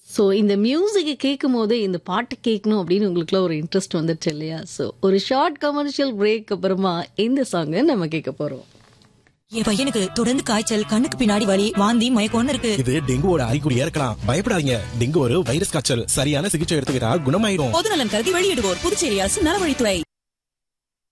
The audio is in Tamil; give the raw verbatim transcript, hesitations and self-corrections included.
ஸோ இந்த மியூசிக்கை கேட்கும் போதே இந்த பாட்டு கேட்கணும் அப்படின்னு உங்களுக்குலாம் ஒரு இன்ட்ரெஸ்ட் வந்துடுச்சு இல்லையா? ஸோ ஒரு ஷார்ட் கமர்ஷியல் பிரேக் அப்புறமா இந்த சாங்கை நம்ம கேட்க போறோம். என் பையனுக்கு தொடர்ந்து காய்ச்சல், கண்ணுக்கு பின்னாடி வலி, வாந்தி, மயக்கம்னு இருக்கு. இது டெங்குவோட அறிகுறியா இருக்கலாம். பயப்படாதீங்க. டெங்கு ஒரு வைரஸ் காய்ச்சல். சரியான சிகிச்சை எடுத்துக்கிட்டா குணமாயிடும். பொதுநலன் கருதி வெளியிடுவோர் புதுச்சேரி அரசு நலவழித்துறை.